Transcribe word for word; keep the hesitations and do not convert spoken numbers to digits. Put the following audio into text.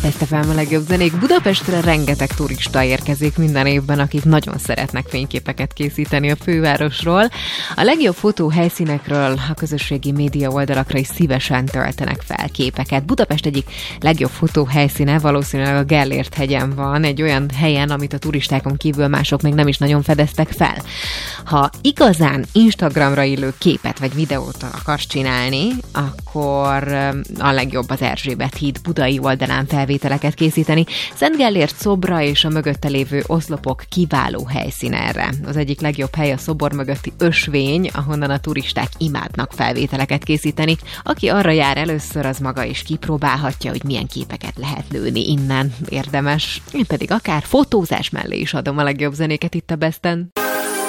Best ef em a legjobb zenék. Budapestre rengeteg turista érkezik minden évben, akik nagyon szeretnek fényképeket készíteni a fővárosról. A legjobb fotóhelyszínekről a közösségi média oldalakra is szívesen töltenek fel képeket. Budapest egyik legjobb fotóhelyszíne valószínűleg a Gellért-hegyen van, egy olyan helyen, amit a turistákon kívül mások még nem is nagyon fedeztek fel. Ha igazán Instagramra illő képet vagy videót akarsz csinálni, akkor a legjobb az Erzsébet híd budai oldalán felvételeket készíteni. Szent Gellért szobra és a mögötte lévő oszlopok kiváló helyszín erre. Az egyik legjobb hely a szobor mögötti ösvény, ahonnan a turisták imádnak felvételeket készíteni. Aki arra jár először, az maga is kipróbálhatja, hogy milyen képeket lehet lőni innen. Érdemes. Én pedig akár fotózás mellé is adom a legjobb zenéket itt a Besten.